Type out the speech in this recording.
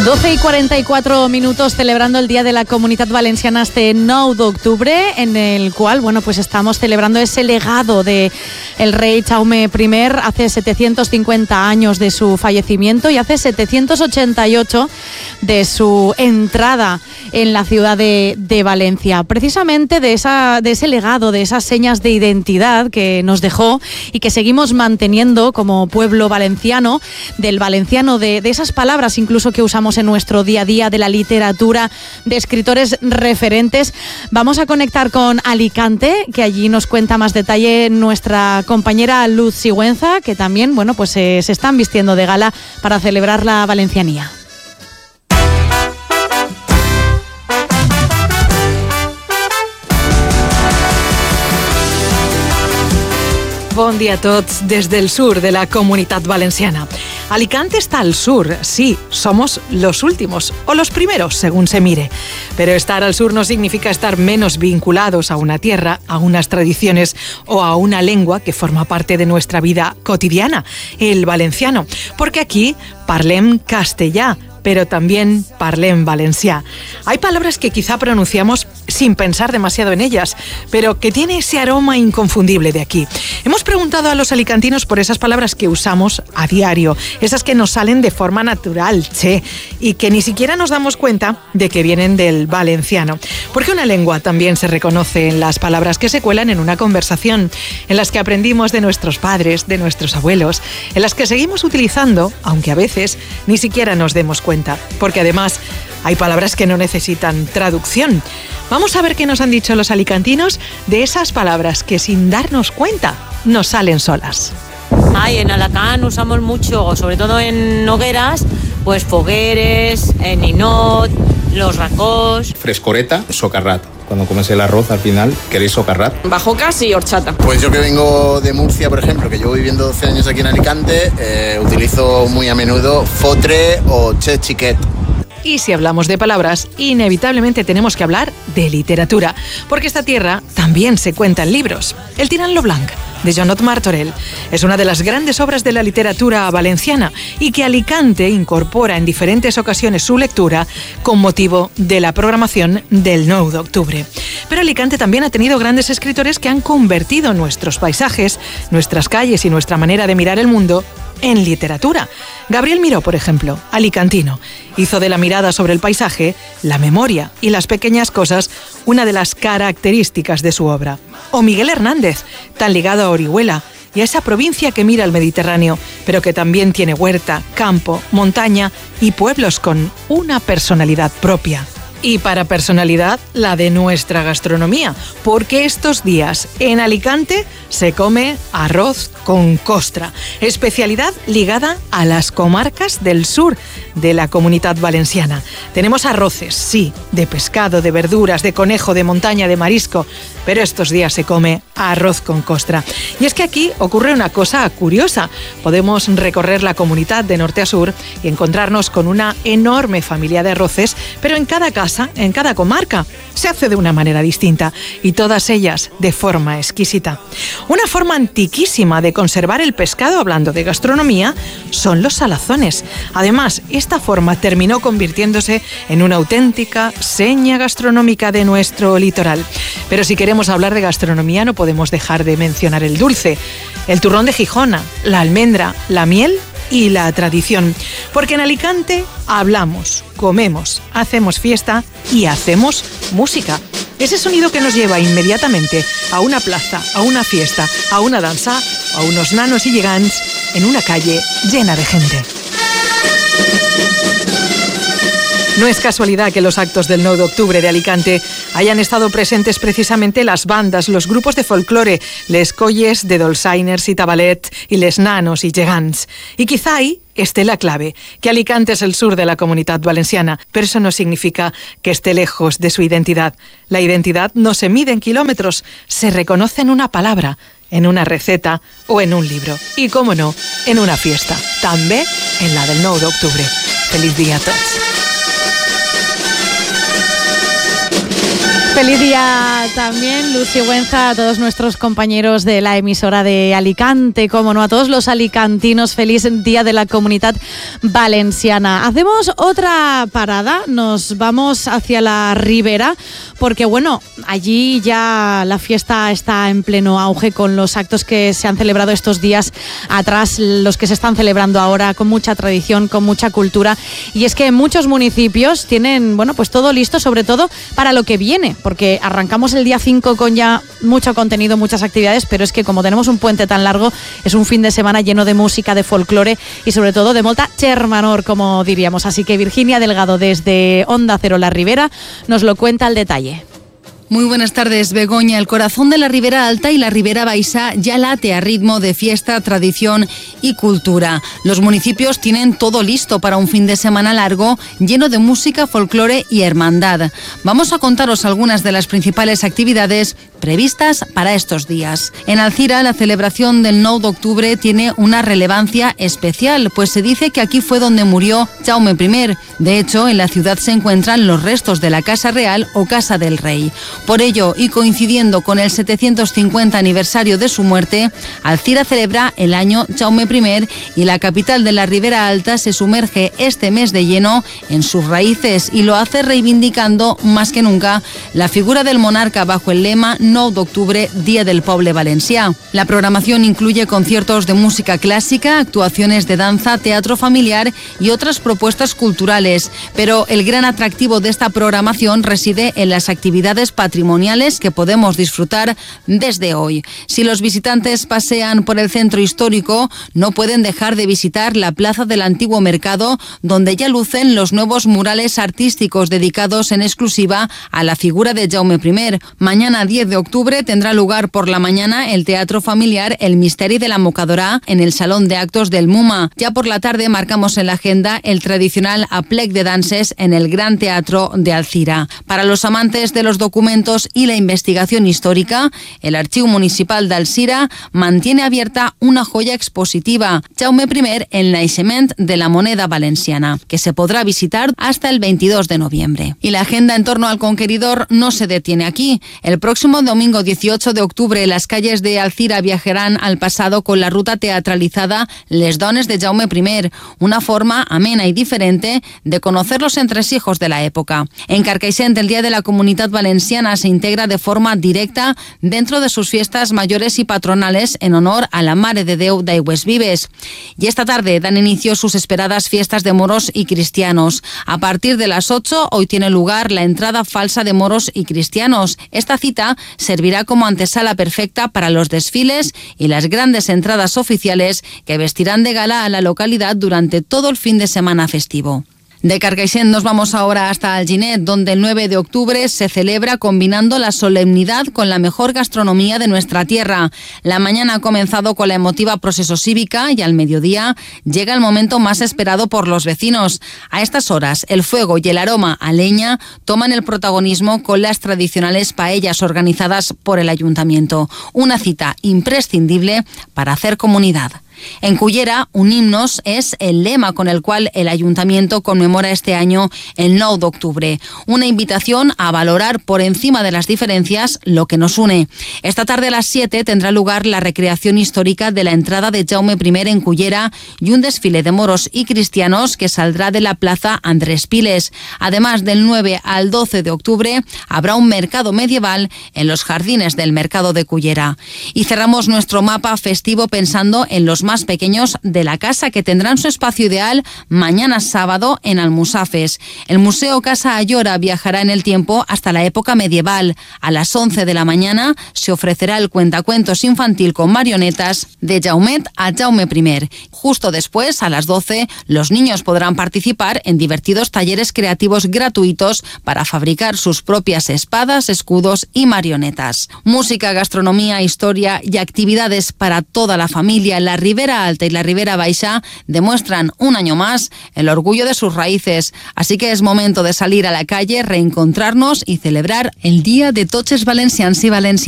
12:44 celebrando el Día de la Comunitat Valenciana este 9 d'octubre, en el cual, bueno, pues estamos celebrando ese legado de el rey Jaume I hace 750 años de su fallecimiento y hace 788 de su entrada en la ciudad de Valencia. Precisamente de ese legado, de esas señas de identidad que nos dejó y que seguimos manteniendo como pueblo valenciano, del valenciano, de esas palabras incluso que usamos en nuestro día a día, de la literatura, de escritores referentes. Vamos a conectar con Alicante, que allí nos cuenta más detalle nuestra compañera Luz Sigüenza, que también, bueno, pues se están vistiendo de gala para celebrar la valencianía. Bon dia a tots desde el sur de la Comunitat Valenciana. Alicante está al sur, sí, somos los últimos o los primeros, según se mire. Pero estar al sur no significa estar menos vinculados a una tierra, a unas tradiciones o a una lengua que forma parte de nuestra vida cotidiana, el valenciano. Porque aquí parlem castellà, pero también parlem valencià. Hay palabras que quizá pronunciamos sin pensar demasiado en ellas, pero que tiene ese aroma inconfundible de aquí. Hemos preguntado a los alicantinos por esas palabras que usamos a diario, esas que nos salen de forma natural, y que ni siquiera nos damos cuenta de que vienen del valenciano. Porque una lengua también se reconoce en las palabras que se cuelan en una conversación, en las que aprendimos de nuestros padres, de nuestros abuelos, en las que seguimos utilizando, aunque a veces ni siquiera nos demos cuenta, porque además hay palabras que no necesitan traducción. Vamos a ver qué nos han dicho los alicantinos de esas palabras que sin darnos cuenta nos salen solas. En Alacant usamos mucho, sobre todo en hogueras, pues fogueres, en ninot, los racós. Frescoreta, socarrat. Cuando comes el arroz al final, ¿queréis socarrat? Bajocas y horchata. Pues yo que vengo de Murcia, por ejemplo, que llevo viviendo 12 años aquí en Alicante, utilizo muy a menudo fotre o che chiquet. Y si hablamos de palabras, inevitablemente tenemos que hablar de literatura, porque esta tierra también se cuenta en libros. El Tirant lo Blanc, de Joanot Martorell, es una de las grandes obras de la literatura valenciana y que Alicante incorpora en diferentes ocasiones su lectura con motivo de la programación del 9 d'octubre. Pero Alicante también ha tenido grandes escritores que han convertido nuestros paisajes, nuestras calles y nuestra manera de mirar el mundo en literatura. Gabriel Miró, por ejemplo, alicantino, hizo de la mirada sobre el paisaje, la memoria y las pequeñas cosas una de las características de su obra. O Miguel Hernández, tan ligado a Orihuela y a esa provincia que mira al Mediterráneo, pero que también tiene huerta, campo, montaña y pueblos con una personalidad propia. Y para personalidad, la de nuestra gastronomía, porque estos días en Alicante se come arroz con costra, especialidad ligada a las comarcas del sur de la Comunitat Valenciana. Tenemos arroces, sí, de pescado, de verduras, de conejo, de montaña, de marisco, pero estos días se come arroz con costra. Y es que aquí ocurre una cosa curiosa. Podemos recorrer la comunidad de norte a sur y encontrarnos con una enorme familia de arroces, pero en cada casa, en cada comarca, se hace de una manera distinta y todas ellas de forma exquisita. Una forma antiquísima de conservar el pescado, hablando de gastronomía, son los salazones. Además, esta forma terminó convirtiéndose en una auténtica seña gastronómica de nuestro litoral. Pero si queremos hablar de gastronomía no podemos dejar de mencionar el dulce, el turrón de Gijona, la almendra, la miel y la tradición. Porque en Alicante hablamos, comemos, hacemos fiesta y hacemos música. Ese sonido que nos lleva inmediatamente a una plaza, a una fiesta, a una danza, a unos nanos y gegants en una calle llena de gente. No es casualidad que los actos del 9 d'octubre de Alicante hayan estado presentes precisamente las bandas, los grupos de folclore, les colles de dolçainers y tabalet y les nanos y gegants. Y quizá ahí esté la clave, que Alicante es el sur de la Comunitat Valenciana, pero eso no significa que esté lejos de su identidad. La identidad no se mide en kilómetros, se reconoce en una palabra, en una receta o en un libro. Y, cómo no, en una fiesta, també en la del 9 d'octubre. Feliç dia a tots. Feliz día también, Luz Sigüenza, a todos nuestros compañeros de la emisora de Alicante, como no, a todos los alicantinos, feliz día de la Comunitat Valenciana. Hacemos otra parada, nos vamos hacia la Ribera, porque bueno, allí ya la fiesta está en pleno auge con los actos que se han celebrado estos días atrás, los que se están celebrando ahora con mucha tradición, con mucha cultura, y es que muchos municipios tienen, bueno, pues todo listo, sobre todo para lo que viene, porque arrancamos el día 5 con ya mucho contenido, muchas actividades, pero es que como tenemos un puente tan largo, es un fin de semana lleno de música, de folclore y sobre todo de molta chermanor, como diríamos. Así que Virginia Delgado desde Onda Cero La Ribera nos lo cuenta al detalle. Muy buenas tardes, Begoña. El corazón de la Ribera Alta y la Ribera Baixa ya late a ritmo de fiesta, tradición y cultura. Los municipios tienen todo listo para un fin de semana largo, lleno de música, folclore y hermandad. Vamos a contaros algunas de las principales actividades previstas para estos días. En Alzira, la celebración del 9 de octubre tiene una relevancia especial, pues se dice que aquí fue donde murió Jaume I. De hecho, en la ciudad se encuentran los restos de la Casa Real o Casa del Rey. Por ello, y coincidiendo con el 750 aniversario de su muerte, Alzira celebra el año Jaume I y la capital de la Ribera Alta se sumerge este mes de lleno en sus raíces y lo hace reivindicando más que nunca la figura del monarca bajo el lema 9 de octubre, Día del Poble Valencià. La programación incluye conciertos de música clásica, actuaciones de danza, teatro familiar y otras propuestas culturales, pero el gran atractivo de esta programación reside en las actividades patrimoniales que podemos disfrutar desde hoy. Si los visitantes pasean por el centro histórico, no pueden dejar de visitar la plaza del antiguo mercado, donde ya lucen los nuevos murales artísticos dedicados en exclusiva a la figura de Jaume I. Mañana 10 de octubre tendrá lugar por la mañana el teatro familiar El Misteri de la Mocadora en el Salón de Actos del MUMA. Ya por la tarde marcamos en la agenda el tradicional aplec de danses en el Gran Teatro de Alzira. Para los amantes de los documentos y la investigación histórica, el Archiu Municipal d'Alzira mantiene abierta una joya expositiva, Jaume I, el naixement de la moneda valenciana, que se podrá visitar hasta el 22 de noviembre. Y la agenda en torno al conqueridor no se detiene aquí. El próximo domingo 18 de octubre, las calles de Alzira viajarán al pasado con la ruta teatralizada Les dones de Jaume I, una forma amena y diferente de conocer los entresijos de la época. En Carcaixent, el Día de la Comunitat Valenciana se integra de forma directa dentro de sus fiestas mayores y patronales en honor a la Mare de Déu d'Aigües Vives. Y esta tarde dan inicio sus esperadas fiestas de moros y cristianos. A partir de las 8, hoy tiene lugar la entrada falsa de moros y cristianos. Esta cita servirá como antesala perfecta para los desfiles y las grandes entradas oficiales que vestirán de gala a la localidad durante todo el fin de semana festivo. De Carcaixent nos vamos ahora hasta Alginet, donde el 9 de octubre se celebra combinando la solemnidad con la mejor gastronomía de nuestra tierra. La mañana ha comenzado con la emotiva proceso cívica y al mediodía llega el momento más esperado por los vecinos. A estas horas, el fuego y el aroma a leña toman el protagonismo con las tradicionales paellas organizadas por el ayuntamiento. Una cita imprescindible para hacer comunidad. En Cullera, Unimnos es el lema con el cual el ayuntamiento conmemora este año el 9 de octubre. Una invitación a valorar por encima de las diferencias lo que nos une. Esta tarde a las 7 tendrá lugar la recreación histórica de la entrada de Jaume I en Cullera y un desfile de moros y cristianos que saldrá de la plaza Andrés Piles. Además, del 9 al 12 de octubre habrá un mercado medieval en los jardines del mercado de Cullera. Y cerramos nuestro mapa festivo pensando en los más pequeños de la casa, que tendrán su espacio ideal mañana sábado en Almusafes. El Museo Casa Ayora viajará en el tiempo hasta la época medieval. A las 11 de la mañana se ofrecerá el cuentacuentos infantil con marionetas de Jaumet a Jaume I. Justo después, a las 12, los niños podrán participar en divertidos talleres creativos gratuitos para fabricar sus propias espadas, escudos y marionetas. Música, gastronomía, historia y actividades para toda la familia en la Ribera Alta y la Ribera Baixa demuestran un año más el orgullo de sus raíces. Así que es momento de salir a la calle, reencontrarnos y celebrar el Día de Tots els Valencians i Valencianes.